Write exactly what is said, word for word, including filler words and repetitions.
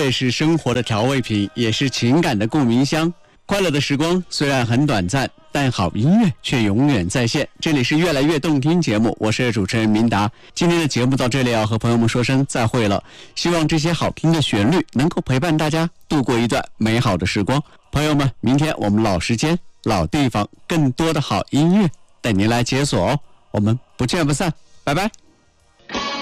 乐是生活的调味品，也是情感的共鸣箱。快乐的时光虽然很短暂，但好音乐却永远在线。这里是越来越动听节目，我是主持人明达。今天的节目到这里要和朋友们说声再会了，希望这些好听的旋律能够陪伴大家度过一段美好的时光。朋友们，明天我们老时间老地方，更多的好音乐带您来解锁哦，我们不见不散，拜拜。